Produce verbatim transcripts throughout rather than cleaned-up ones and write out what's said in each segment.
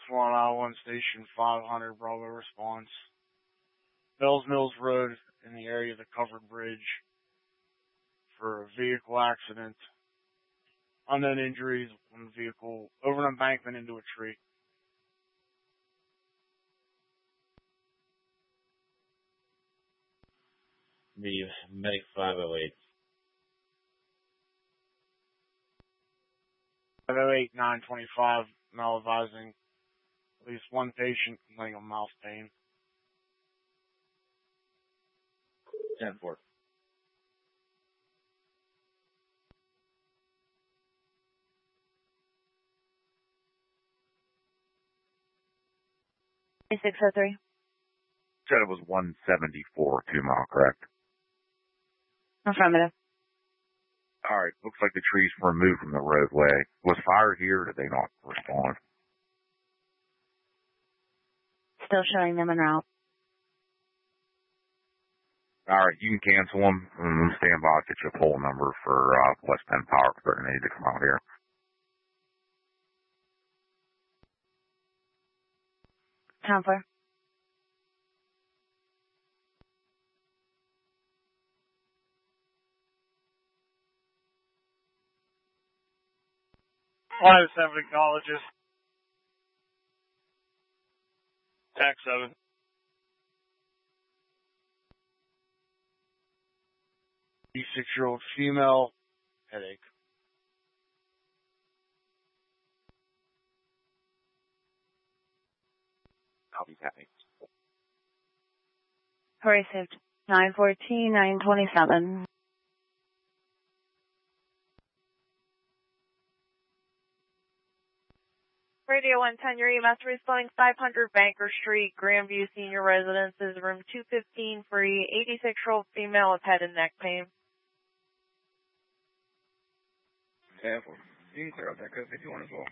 four on I one Station five hundred, Bravo response. Bells Mills Road in the area of the covered bridge for a vehicle accident. Unknown injuries on the vehicle over an embankment into a tree. The Medic five oh eight. five oh eight nine twenty-five, now advising at least one patient complaining of mouth pain. ten four. six oh three. Said it was one seventy-four, two mile, correct? Affirmative. All right, looks like the trees were removed from the roadway. Was fire here, or did they not respond? Still showing them en route. All right, you can cancel them. And stand by, I'll get you a poll number for uh, West Penn Power if they need to come out here. Time for. Flight seven acknowledges. Tax seven. six-year-old female, headache. Copy, copy. Received. nine fourteen, nine twenty-seven. Radio one ten, your E M S responding five hundred Banker Street, Grandview Senior Residences, room two fifteen, free, eighty-six-year-old female with head and neck pain. Yeah, you can clear out that code if you want as well.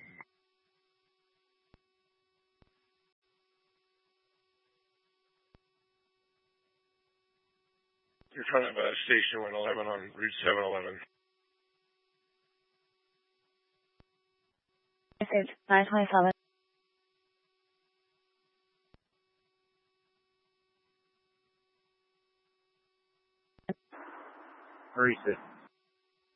You're trying to have a station one eleven on Route seven eleven. Received. nine twenty-seven. Hurry, sis.